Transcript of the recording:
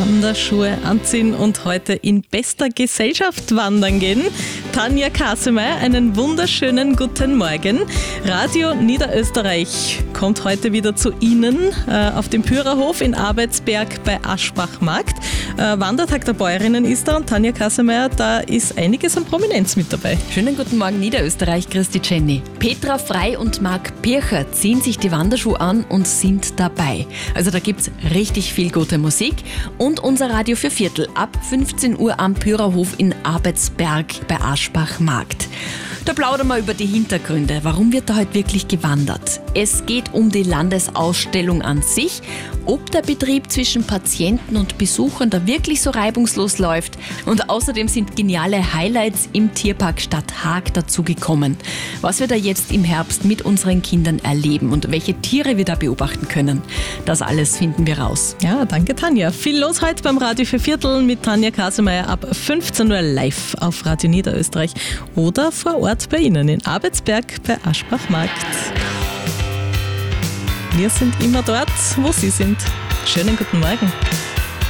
Wanderschuhe anziehen und heute in bester Gesellschaft wandern gehen. Tanja Kasemeyer, einen wunderschönen guten Morgen. Radio Niederösterreich kommt heute wieder zu Ihnen auf dem Pyrerhof in Abelsberg bei Aschbach-Markt. Wandertag der Bäuerinnen ist da und Tanja Kasemeyer, da ist einiges an Prominenz mit dabei. Schönen guten Morgen Niederösterreich, Christi Jenny. Petra Frey und Marc Pircher ziehen sich die Wanderschuhe an und sind dabei. Also da gibt's richtig viel gute Musik und unser Radio für Viertel ab 15 Uhr am Pyrerhof in Abelsberg bei Aschbach-Markt. Da plaudern wir über die Hintergründe. Warum wird da heute wirklich gewandert? Es geht um die Landesausstellung an sich, ob der Betrieb zwischen Patienten und Besuchern da wirklich so reibungslos läuft. Und außerdem sind geniale Highlights im Tierpark Stadt Haag dazugekommen. Was wir da jetzt im Herbst mit unseren Kindern erleben und welche Tiere wir da beobachten können, das alles finden wir raus. Ja, danke Tanja. Viel los heute beim Radio für Viertel mit Tanja Kasemeyer ab 15 Uhr live auf Radio Niederösterreich oder vor Ort bei Ihnen in Abelsberg bei Aschbach-Markt. Wir sind immer dort, wo Sie sind. Schönen guten Morgen.